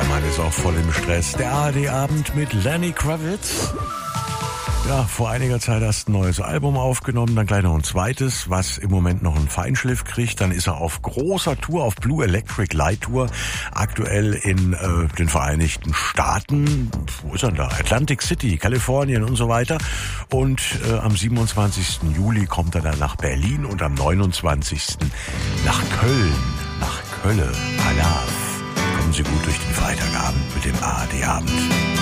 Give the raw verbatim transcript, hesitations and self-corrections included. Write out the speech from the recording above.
Der Mann ist auch voll im Stress. Der A R D-Abend mit Lenny Kravitz. Ja, vor einiger Zeit hast ein neues Album aufgenommen, dann gleich noch ein zweites, was im Moment noch einen Feinschliff kriegt. Dann ist er auf großer Tour, auf Blue Electric Light Tour, aktuell in äh, den Vereinigten Staaten. Wo ist er da? Atlantic City, Kalifornien und so weiter. Und äh, am siebenundzwanzigsten Juli kommt er dann nach Berlin und am neunundzwanzigsten nach Köln, nach Kölle. Alaf. Kommen Sie gut durch den Freitagabend mit dem A R D-Abend.